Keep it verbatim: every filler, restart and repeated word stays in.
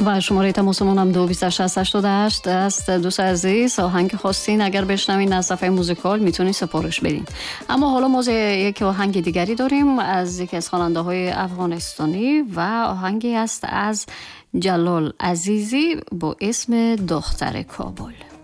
و شماره تماسمون هم دو بیست و شصت هشتاد و هشت است. دوست عزیز آهنگ خواستین اگر بشنوین از صفحه موزیکال میتونین سفارش بدین. اما حالا ما یک آهنگ دیگری داریم از یکی از خواننده های افغانستانی و آهنگی است از جلال عزیزی با اسم دختر کابل.